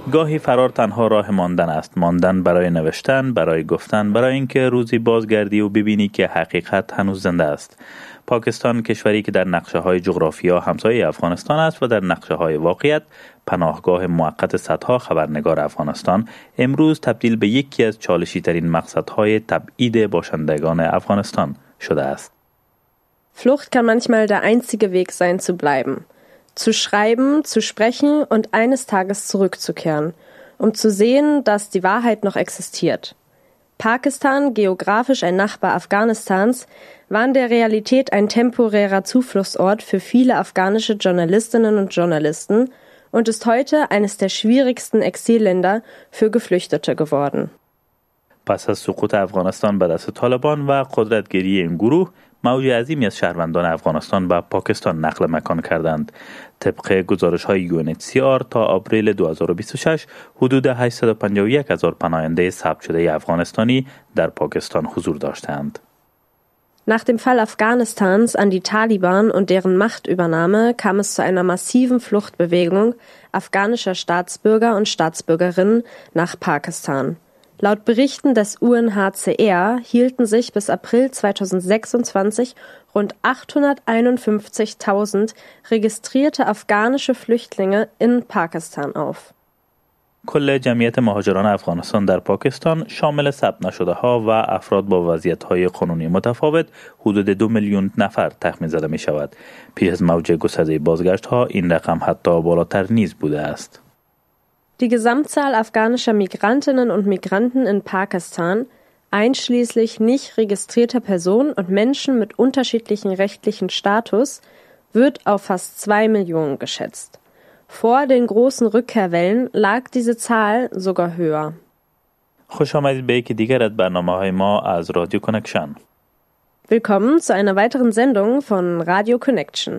گاهی فرار تنها راه ماندن است، ماندن برای نوشتن، برای گفتن، برای اینکه روزی بازگردی و ببینی که حقیقت هنوز زنده است. پاکستان کشوری که در نقشه های جغرافیا همسایه افغانستان است و در نقشه های واقعیت پناهگاه موقت صدها خبرنگار افغانستان امروز تبدیل به یکی از چالشی ترین مقصدهای تبعید باشندگان افغانستان شده است. Flucht kann manchmal der einzige Weg sein, zu bleiben. Zu schreiben, zu sprechen und eines Tages zurückzukehren, um zu sehen, dass die Wahrheit noch existiert. Pakistan, geografisch ein Nachbar Afghanistans, war in der Realität ein temporärer Zufluchtsort für viele afghanische Journalistinnen und Journalisten und ist heute eines der schwierigsten Exilländer für Geflüchtete geworden. پس از سقوط افغانستان به دست طالبان و قدرتگیری این گروه، موج عظیمی از شهروندان افغانستان به پاکستان نقل مکان کردند. طبق گزارش‌های UNHCR تا آوریل 2026 حدود 851,000 پناهنده ثبت شده افغانستانی در پاکستان حضور داشتند. Nach dem Fall Afghanistans an die Taliban und deren Machtübernahme kam es zu einer massiven Fluchtbewegung afghanischer Staatsbürger und Staatsbürgerinnen nach Pakistan. Laut Berichten des UNHCR hielten sich bis April 2026 rund 851.000 registrierte afghanische Flüchtlinge in Pakistan auf. کل جمعیت مهاجران افغانستان در پاکستان شامل ثبت نشده ها و افراد با وضعیت های قانونی متفاوت حدود 2 میلیون نفر تخمین زده می شود. پیش از موج گسترده بازگشت ها این رقم حتی بالاتر نیز بوده است. Die Gesamtzahl afghanischer Migrantinnen und Migranten in Pakistan, einschließlich nicht registrierter Personen und Menschen mit unterschiedlichen rechtlichen Status, wird auf fast 2 Millionen geschätzt. Vor den großen Rückkehrwellen lag diese Zahl sogar höher. خوش آمدید به یکی دیگر از برنامه‌های ما از رادیو کنکشن. Willkommen zu einer weiteren Sendung von Radio Connection.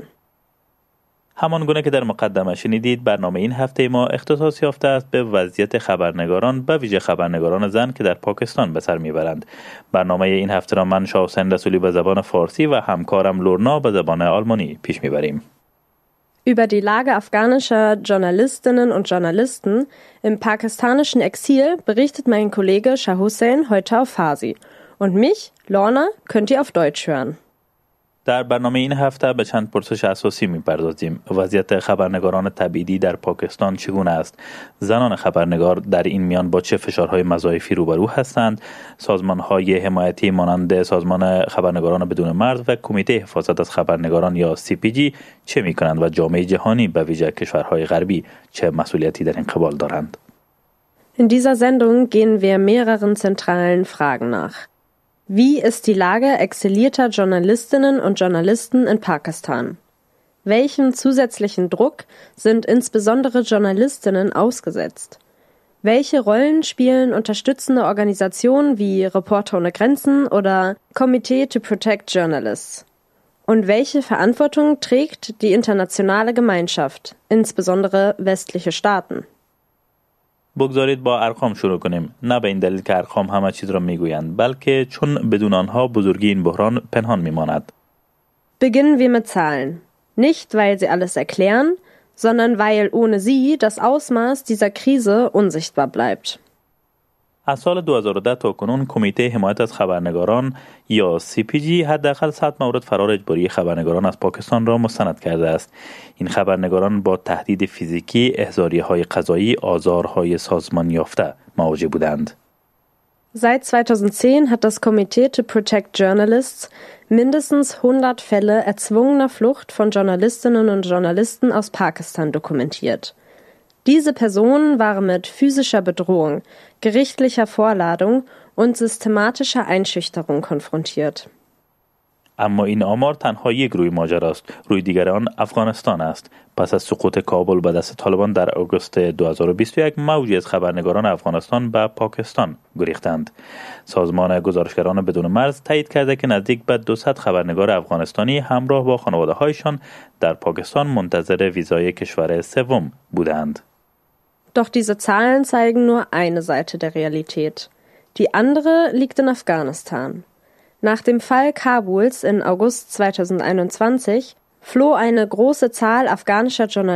همان گونه که در مقدمه شنیدید، برنامه این هفته ما اختصاص یافته است به وضعیت خبرنگاران، به ویژه خبرنگاران زن که در پاکستان به سر میبرند. برنامه این هفته را من شاه حسین رسولی به زبان فارسی و همکارم لورنا به زبان آلمانی پیش میبریم. Über die Lage afghanischer Journalistinnen und Journalisten im pakistanischen Exil berichtet mein Kollege Shah Hussein heute auf Farsi. Und mich, Lorna, könnt ihr auf Deutsch hören. در برنامه این هفته به چند پرسش اساسی می‌پردازیم. وضعیت خبرنگاران تبعیدی در پاکستان چگونه است؟ زنان خبرنگار در این میان با چه فشارهای وظایفی روبرو هستند؟ سازمان‌های حمایتی مانند سازمان خبرنگاران بدون مرز و کمیته حفاظت از خبرنگاران یا CPG چه می‌کنند و جامعه جهانی به ویژه کشورهای غربی چه مسئولیتی در این قبال دارند؟ In dieser Sendung gehen wir mehreren zentralen Fragen nach. Wie ist die Lage exilierter Journalistinnen und Journalisten in Pakistan? Welchem zusätzlichen Druck sind insbesondere Journalistinnen ausgesetzt? Welche Rollen spielen unterstützende Organisationen wie Reporter ohne Grenzen oder Committee to Protect Journalists? Und welche Verantwortung trägt die internationale Gemeinschaft, insbesondere westliche Staaten? بگذارید با ارقام شروع کنیم. نه به این دلیل که ارقام همه چیز را میگویند، بلکه چون بدون آنها بزرگی این بحران پنهان میماند. Beginnen wir mit Zahlen. Nicht, weil sie alles erklären, sondern weil ohne sie das Ausmaß dieser Krise unsichtbar bleibt. از سال 2010 تا کنون کمیته حمایت از خبرنگاران یا CPG حداقل 100 مورد فرار اجباری خبرنگاران از پاکستان را مستند کرده است. این خبرنگاران با تهدید فیزیکی، احضاریه‌های قضایی، آزارهای سازمان یافته مواجه بودند. Seit 2010 hat das Komitee to Protect Journalists mindestens 100 Fälle erzwungener Flucht von Journalistinnen und Journalisten aus Pakistan dokumentiert. Diese Personen waren mit physischer Bedrohung, gerichtlicher Vorladung und systematischer Einschüchterung konfrontiert. اما این آمار تنها یک روی ماجرا است. روی دیگر آن افغانستان است. پس از سقوط کابل به دست طالبان در آگوست 2021 موجی از خبرنگاران افغانستان به پاکستان گریختند. سازمان گزارشگران بدون مرز تایید کرده که نزدیک به 200 خبرنگار افغانستانی همراه با خانواده‌هایشان در پاکستان منتظر ویزای کشور سوم بودند. Doch diese Zahlen zeigen nur eine Seite der Realität. Die andere liegt in Afghanistan. Nach dem Fall Kabuls in August 2021 floh eine große Zahl afghanischer Journalisten